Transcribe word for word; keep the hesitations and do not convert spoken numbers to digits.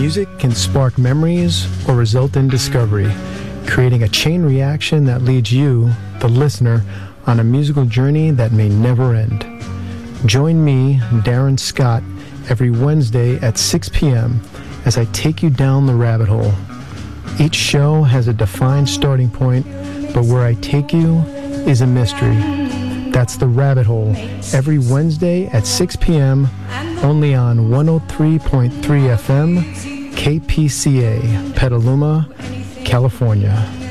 Music can spark memories or result in discovery, creating a chain reaction that leads you, the listener, on a musical journey that may never end. Join me, Darren Scott, every Wednesday at six p.m. as I take you down the rabbit hole. Each show has a defined starting point, but where I take you is a mystery. That's The Rabbit Hole, every Wednesday at six p.m., only on one oh three point three F M, K P C A, Petaluma, California.